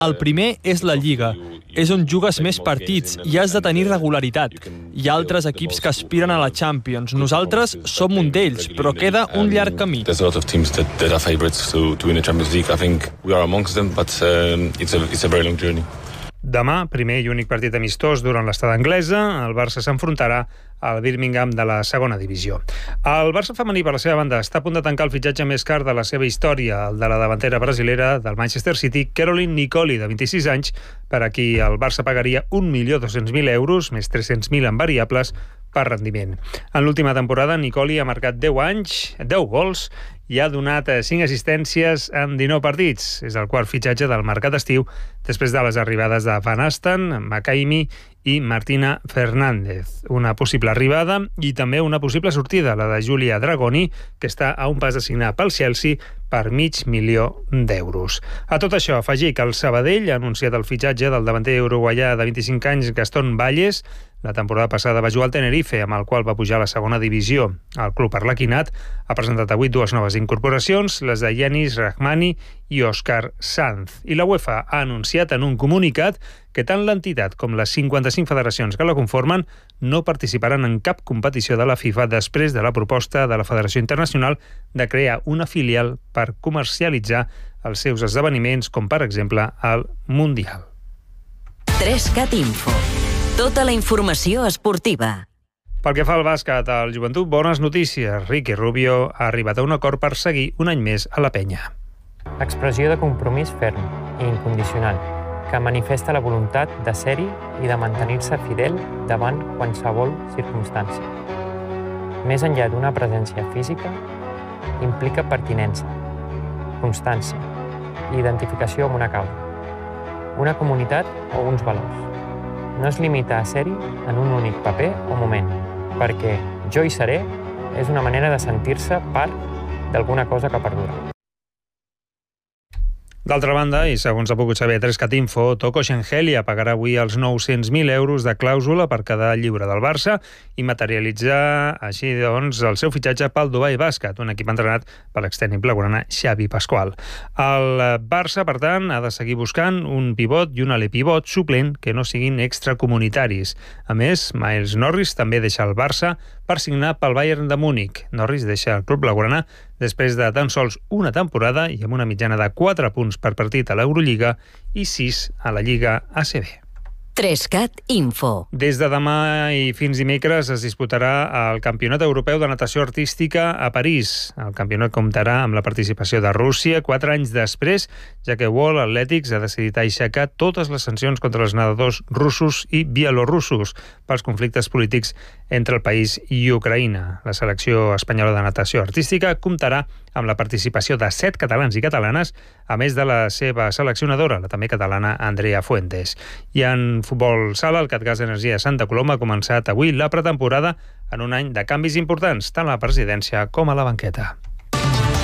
El primer és la Lliga. És on jugues més partits i has de tenir regularitat. Hi ha altres equips que aspiren a la Champions. Nosaltres som un d'ells, però queda un llarg camí. There's a lot of teams that are favorites to win the Champions League. I think we are amongst them, but it's a very long journey. Demà, primer i únic partit amistós durant l'estada anglesa, el Barça s'enfrontarà al Birmingham de la segona divisió. El Barça femení, per la seva banda, està a punt de tancar el fitxatge més car de la seva història, el de la davantera brasilera del Manchester City, Caroline Nicoli, de 26 anys, per a qui el Barça pagaria 1.200.000 euros, més 300.000 en variables, per rendiment. En l'última temporada, Nicoli ha marcat 10 gols i ha donat 5 assistències en 19 partits. És el quart fitxatge del mercat d'estiu, després de les arribades de Van Asten, Makaymi i Martina Fernández. Una possible arribada i també una possible sortida, la de Giulia Dragoni, que està a un pas de signar pel Chelsea per €500.000. A tot això, afegir que el Sabadell ha anunciat el fitxatge del davanter uruguaià de 25 anys, Gastón Valles. La temporada passada va jugar al Tenerife, amb el qual va pujar a la segona divisió. El club arlequinat ha presentat avui 2 noves incorporacions, les de Yanis Rahmani i Òscar Sanz. I la UEFA ha anunciat en un comunicat que tant l'entitat com les 55 federacions que la conformen no participaran en cap competició de la FIFA després de la proposta de la Federació Internacional de crear una filial per comercialitzar els seus esdeveniments, com per exemple el Mundial. 3CAT Info. Tota la informació esportiva. Pel que fa al bàsquet, al Joventut, bones notícies. Ricky Rubio ha arribat a un acord per seguir un any més a la penya. Expressió de compromís ferm i incondicional, que manifesta la voluntat de ser-hi i de mantenir-se fidel davant qualsevol circumstància. Més enllà d'una presència física, implica pertinença, constància i identificació amb una causa, una comunitat o uns valors. No es limita a ser-hi en un únic paper o moment, perquè jo hi seré és una manera de sentir-se part d'alguna cosa que perdura. D'altra banda, i segons ha pogut saber 3CAT Info, Toko Shengelia pagarà avui els 900.000 euros de clàusula per quedar lliure del Barça i materialitzar així doncs el seu fitxatge pel Dubai Bàsquet, un equip entrenat per l'extècnic blaugrana Xavi Pasqual. El Barça, per tant, ha de seguir buscant un pivot i un alepivot suplent que no siguin extracomunitaris. A més, Miles Norris també deixa el Barça per signar pel Bayern de Múnich. Norris deixa el club blaugrana després de tan sols una temporada i amb una mitjana de 4 punts per partit a l'Eurolliga i 6 a la Lliga ACB. 3CAT Info. Des de demà i fins dimecres es disputarà el Campionat Europeu de Natació Artística a París. El campionat comptarà amb la participació de Rússia 4 anys després, ja que World Athletics ha decidit aixecar totes les sancions contra els nedadors russos i bielorussos pels conflictes polítics entre el país i Ucraïna. La selecció espanyola de natació artística comptarà amb la participació de 7 catalans i catalanes, a més de la seva seleccionadora, la també catalana Andrea Fuentes. I en futbol sala, el CatGas Energia Santa Coloma ha començat avui la pretemporada en un any de canvis importants, tant a la presidència com a la banqueta.